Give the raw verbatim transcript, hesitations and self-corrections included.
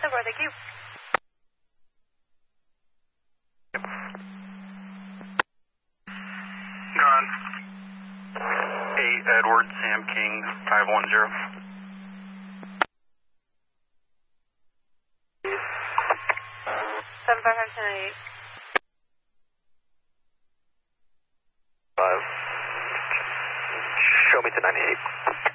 Over, thank you. Gone. eight Edward, Sam King, five one zero. seven five five ten eight. five. Show me to ninety-eight.